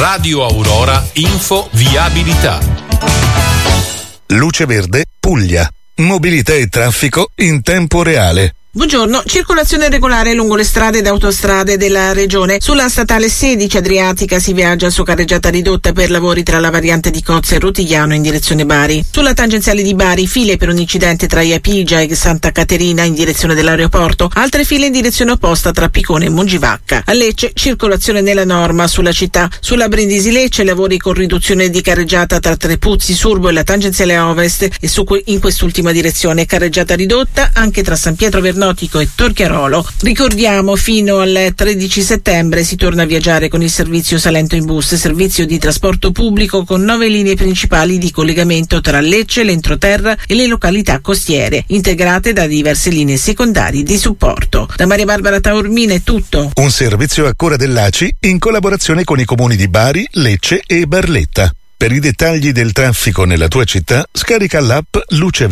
Radio Aurora Info Viabilità. Luce Verde Puglia. Mobilità e traffico in tempo reale. Buongiorno, circolazione regolare lungo le strade ed autostrade della regione. Sulla statale 16 Adriatica si viaggia su carreggiata ridotta per lavori tra la variante di Cozza e Rotigliano in direzione Bari. Sulla tangenziale di Bari file per un incidente tra Iapigia e Santa Caterina in direzione dell'aeroporto, altre file in direzione opposta tra Picone e Mongivacca. A Lecce circolazione nella norma sulla città. Sulla Brindisi Lecce lavori con riduzione di carreggiata tra Trepuzzi, Surbo e la tangenziale ovest e in quest'ultima direzione carreggiata ridotta anche tra San Pietro Vernotico e Torchiarolo. Ricordiamo, fino al 13 settembre si torna a viaggiare con il servizio Salento in Bus, servizio di trasporto pubblico con 9 linee principali di collegamento tra Lecce, l'entroterra e le località costiere, integrate da diverse linee secondarie di supporto. Da Maria Barbara Taormina è tutto. Un servizio a cura dell'ACI in collaborazione con i comuni di Bari, Lecce e Barletta. Per i dettagli del traffico nella tua città, scarica l'app Luce